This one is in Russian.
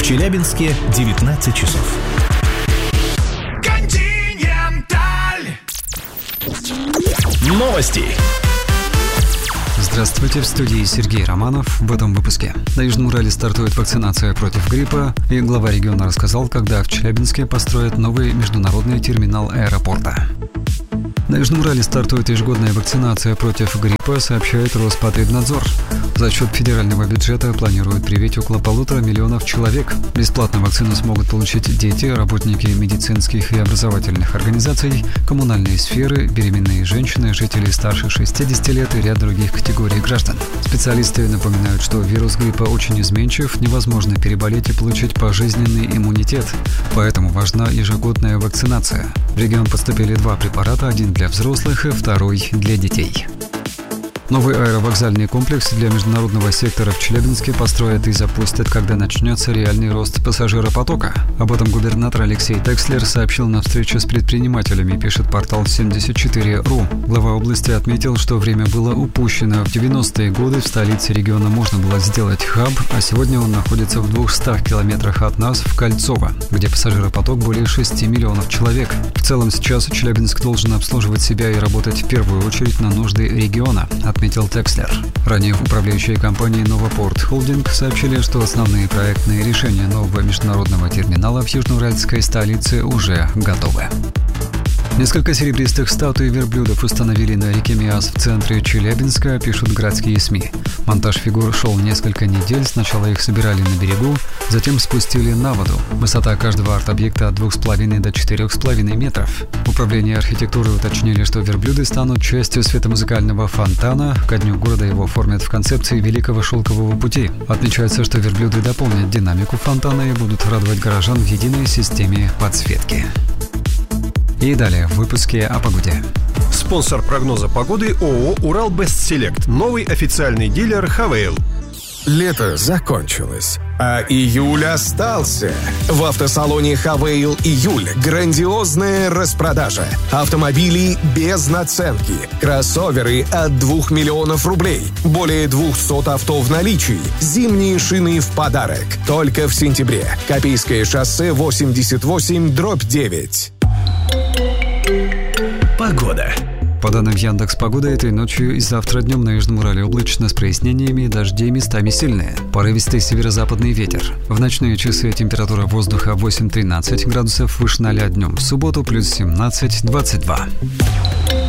В Челябинске 19 часов. Новости. Здравствуйте, в студии Сергей Романов. В этом выпуске. На Южном Урале стартует вакцинация против гриппа, и глава региона рассказал, когда в Челябинске построят новый международный терминал аэропорта. На Южном Урале стартует ежегодная вакцинация против гриппа, сообщает Роспотребнадзор. За счет федерального бюджета планируют привить около 1,5 миллиона человек. Бесплатно вакцину смогут получить дети, работники медицинских и образовательных организаций, коммунальные сферы, беременные женщины, жители старше 60 лет и ряд других категорий граждан. Специалисты напоминают, что вирус гриппа очень изменчив, невозможно переболеть и получить пожизненный иммунитет, поэтому важна ежегодная вакцинация. В регион поступили 2 препарата, один для взрослых и второй для детей. Новый аэровокзальный комплекс для международного сектора в Челябинске построят и запустят, когда начнется реальный рост пассажиропотока. Об этом губернатор Алексей Текслер сообщил на встрече с предпринимателями, пишет портал 74.ru. Глава области отметил, что время было упущено. В 90-е годы в столице региона можно было сделать хаб, а сегодня он находится в 200 километрах от нас, в Кольцово, где пассажиропоток более 6 миллионов человек. В целом сейчас Челябинск должен обслуживать себя и работать в первую очередь на нужды региона, отметил Текслер. Ранее в управляющей компании «Новопорт Холдинг» сообщили, что основные проектные решения нового международного терминала в южноуральской столице уже готовы. Несколько серебристых статуй верблюдов установили на реке Миас в центре Челябинска, пишут городские СМИ. Монтаж фигур шел несколько недель. Сначала их собирали на берегу, затем спустили на воду. Высота каждого арт-объекта от 2,5 до 4,5 метров. В управлении архитектуры уточнили, что верблюды станут частью светомузыкального фонтана. Ко дню города его оформят в концепции Великого Шелкового пути. Отмечается, что верблюды дополнят динамику фонтана и будут радовать горожан в единой системе подсветки. И далее в выпуске о погоде. Спонсор прогноза погоды ООО «Урал Бест Селект». Новый официальный дилер «Хавейл». Лето закончилось, а июль остался. В автосалоне «Хавейл» июль грандиозная распродажа. Автомобили без наценки. Кроссоверы от 2 миллионов рублей. Более 200 авто в наличии. Зимние шины в подарок. Только в сентябре. Копейское шоссе 88/9. Погода. По данным Яндекс.Погоды, этой ночью и завтра днем на Южном Урале облачно с прояснениями, дожди местами сильные. Порывистый северо-западный ветер. В ночные часы температура воздуха 8-13 градусов выше 0 днем. В субботу плюс 17-22.